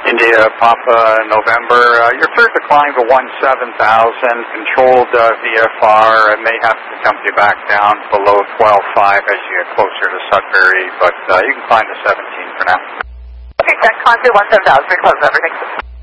India, Papa, November. Your third decline to 17,000, controlled VFR. It may have to come you back down below 12.5 as you get closer to Sudbury, but you can climb to 17 for now. Okay, that climb to 17,000. We close everything.